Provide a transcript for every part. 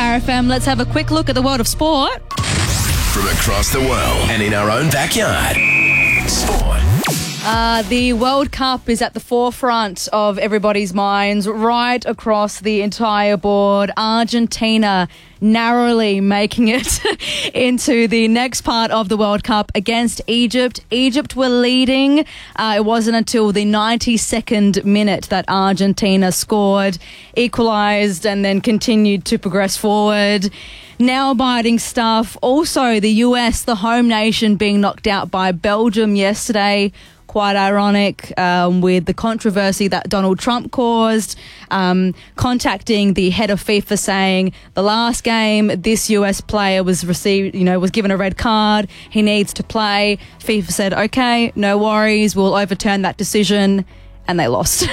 Power FM. Let's have a quick look at the world of sport. From across the world and in our own backyard. Sport. The World Cup is at the forefront of everybody's minds right across the entire board. Argentina narrowly making it into the next part of the World Cup against Egypt. Egypt were leading. It wasn't until the 92nd minute that Argentina scored, equalised, and then continued to progress forward. Nail-biting stuff. Also, the US, the home nation, being knocked out by Belgium yesterday. Quite ironic with the controversy that Donald Trump caused, contacting the head of FIFA saying the last game this US player was given a red card. He needs to play. FIFA said, okay, no worries. We'll overturn that decision. And they lost.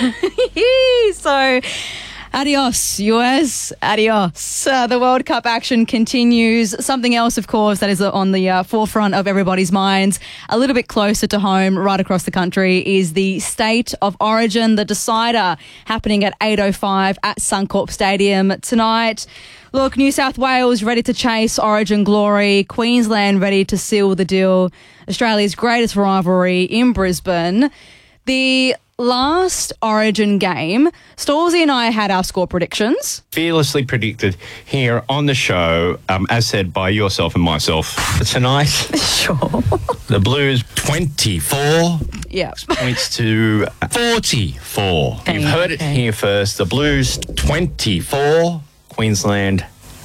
So, adios, US, adios. The World Cup action continues. Something else, of course, that is on the forefront of everybody's minds, a little bit closer to home, right across the country, is the State of Origin, the decider, happening at 8:05 at Suncorp Stadium tonight. Look, New South Wales ready to chase Origin glory. Queensland ready to seal the deal. Australia's greatest rivalry in Brisbane. The last Origin game, Stallsy and I had our score predictions. Fearlessly predicted here on the show, as said by yourself and myself. Tonight, Sure. the Blues 24 Yeah. points to 44. You've heard it here first. The Blues 24, Queensland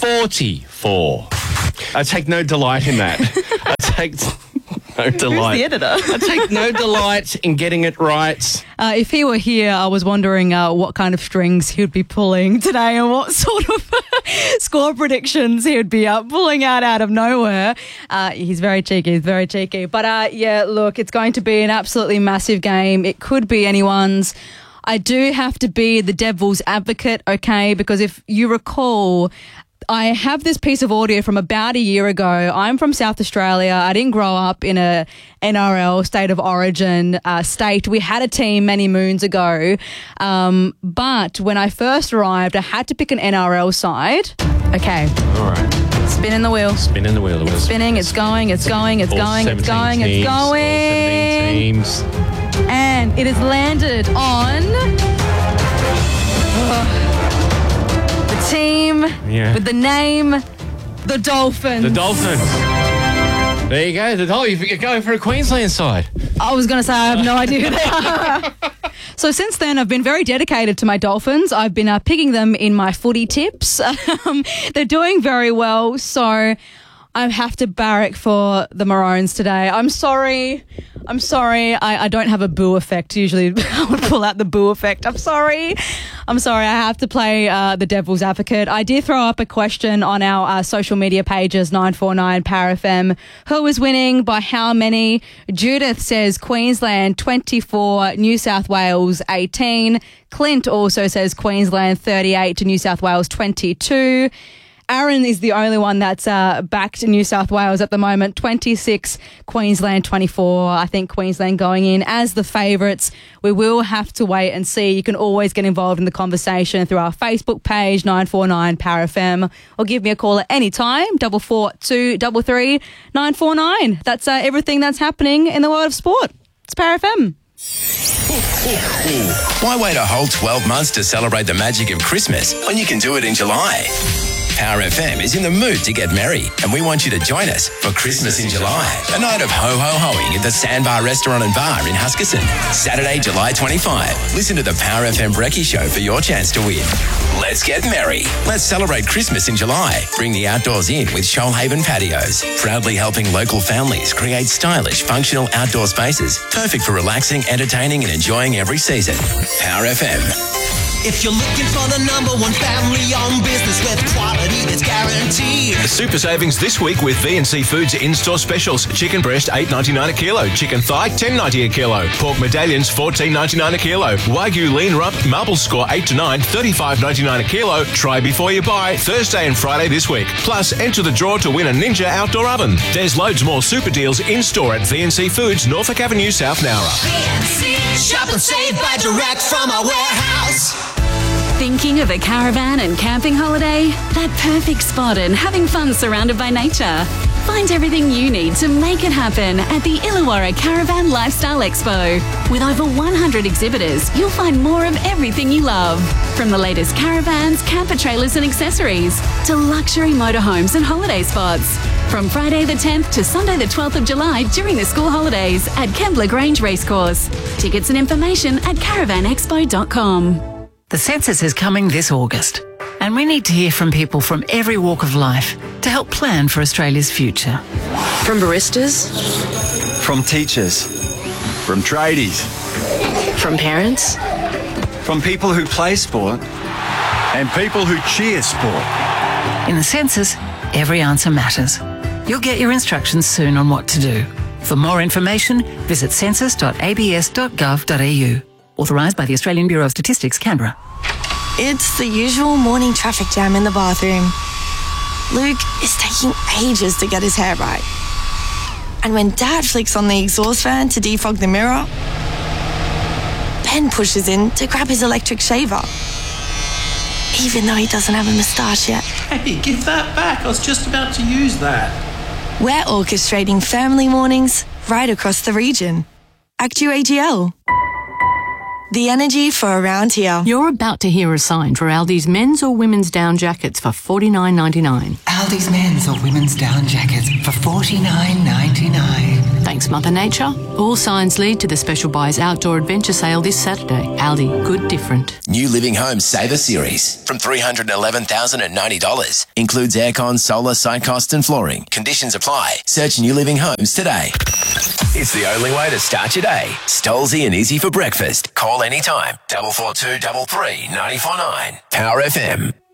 44. I take no delight in that. I take no delight. Who's the editor? I take no delight in getting it right. If he were here, I was wondering what kind of strings he would be pulling today and what sort of score predictions he would be pulling out of nowhere. He's very cheeky. But yeah, look, it's going to be an absolutely massive game. It could be anyone's. I do have to be the devil's advocate, okay, because if you recall, I have this piece of audio from about a year ago. I'm from South Australia. I didn't grow up in a NRL, State of Origin state. We had a team many moons ago. But when I first arrived, I had to pick an NRL side. Okay. All right. Spinning the wheel. Spinning the wheel. It's spinning. It's going. All 17 teams. And it has landed on the team with the name, the Dolphins. The Dolphins. There you go. The Dolphins. You're going for a Queensland side. I was going to say I have no idea who they are. So since then, I've been very dedicated to my Dolphins. I've been picking them in my footy tips. They're doing very well, so I have to barrack for the Maroons today. I'm sorry. I don't have a boo effect. Usually I would pull out the boo effect. I'm sorry. I have to play the devil's advocate. I did throw up a question on our social media pages, 949 Power FM. Who is winning by how many? Judith says Queensland 24, New South Wales 18. Clint also says Queensland 38 to New South Wales 22. Aaron is the only one that's backed New South Wales at the moment, 26, Queensland 24. I think Queensland going in as the favourites. We will have to wait and see. You can always get involved in the conversation through our Facebook page, 949 Power FM, or give me a call at any time, 442 33 949. That's everything that's happening in the world of sport. It's Power FM. Why wait a whole 12 months to celebrate the magic of Christmas when you can do it in July? Power FM is in the mood to get merry, and we want you to join us for Christmas in July, a night of ho-ho-hoing at the Sandbar Restaurant and Bar in Huskisson. Saturday, July 25. Listen to the Power FM Brekkie Show for your chance to win. Let's get merry. Let's celebrate Christmas in July. Bring the outdoors in with Shoalhaven Patios, proudly helping local families create stylish, functional outdoor spaces, perfect for relaxing, entertaining and enjoying every season. Power FM. If you're looking for the number one family-owned business with quality that's guaranteed. Super savings this week with V&C Foods in-store specials. Chicken breast $8.99 a kilo. Chicken thigh $10.90 a kilo. Pork medallions $14.99 a kilo. Wagyu lean rump marble score 8 to 9 $35.99 a kilo. Try before you buy Thursday and Friday this week. Plus enter the draw to win a Ninja outdoor oven. There's loads more super deals in-store at V&C Foods, Norfolk Avenue, South Nowra. V&C, shop and save by direct from our warehouse. Thinking of a caravan and camping holiday? That perfect spot and having fun surrounded by nature. Find everything you need to make it happen at the Illawarra Caravan Lifestyle Expo. With over 100 exhibitors, you'll find more of everything you love. From the latest caravans, camper trailers and accessories, to luxury motorhomes and holiday spots. From Friday the 10th to Sunday the 12th of July during the school holidays at Kembla Grange Racecourse. Tickets and information at caravanexpo.com. The census is coming this August, and we need to hear from people from every walk of life to help plan for Australia's future. From baristas, from teachers, from tradies, from parents, from people who play sport, and people who cheer sport. In the census, every answer matters. You'll get your instructions soon on what to do. For more information, visit census.abs.gov.au. Authorised by the Australian Bureau of Statistics, Canberra. It's the usual morning traffic jam in the bathroom. Luke is taking ages to get his hair right. And when Dad flicks on the exhaust fan to defog the mirror, Ben pushes in to grab his electric shaver. Even though he doesn't have a moustache yet. Hey, give that back. I was just about to use that. We're orchestrating family mornings right across the region. ActuAGL. The energy for around here. You're about to hear a sign for Aldi's men's or women's down jackets for $49.99. Aldi's men's or women's down jackets for $49.99. Thanks, Mother Nature. All signs lead to the Special Buys Outdoor Adventure Sale this Saturday. Aldi, good different. New Living Home Saver Series from $311,090. Includes aircon, solar, site cost and flooring. Conditions apply. Search New Living Homes today. It's the only way to start your day. Stolzy and easy for breakfast. Call anytime. 442 333 949. Power FM.